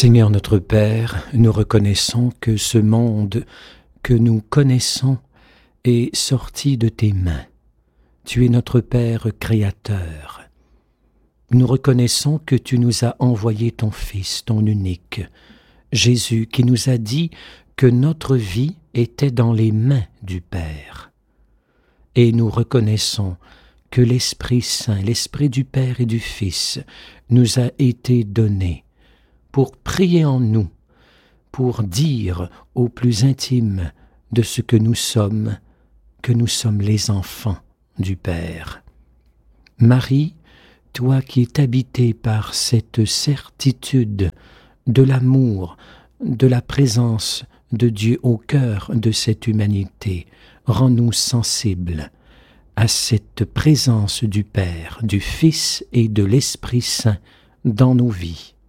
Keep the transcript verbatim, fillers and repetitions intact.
Seigneur notre Père, nous reconnaissons que ce monde que nous connaissons est sorti de tes mains. Tu es notre Père créateur. Nous reconnaissons que tu nous as envoyé ton Fils, ton unique, Jésus, qui nous a dit que notre vie était dans les mains du Père. Et nous reconnaissons que l'Esprit Saint, l'Esprit du Père et du Fils, nous a été donné pour prier en nous, pour dire au plus intime de ce que nous sommes, que nous sommes les enfants du Père. Marie, toi qui es habitée par cette certitude de l'amour, de la présence de Dieu au cœur de cette humanité, rends-nous sensibles à cette présence du Père, du Fils et de l'Esprit Saint dans nos vies.